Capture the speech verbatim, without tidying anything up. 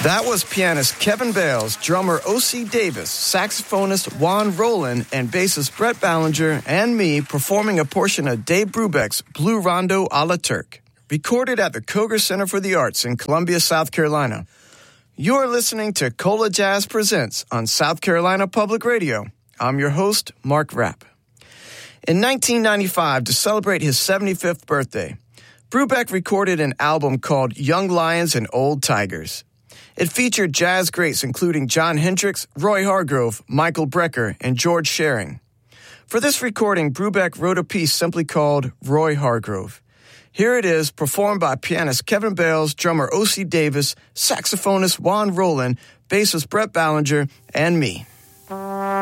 That was pianist Kevin Bales, drummer O C Davis, saxophonist Juan Roland, and bassist Brett Ballinger, and me performing a portion of Dave Brubeck's Blue Rondo a la Turk, recorded at the Koger Center for the Arts in Columbia, South Carolina. You're listening to Cola Jazz Presents on South Carolina Public Radio. I'm your host, Mark Rapp. In nineteen ninety-five, to celebrate his seventy-fifth birthday, Brubeck recorded an album called Young Lions and Old Tigers. It featured jazz greats including Jon Hendricks, Roy Hargrove, Michael Brecker, and George Shearing. For this recording, Brubeck wrote a piece simply called Roy Hargrove. Here it is, performed by pianist Kevin Bales, drummer O C Davis, saxophonist Juan Roland, bassist Brett Ballinger, and me.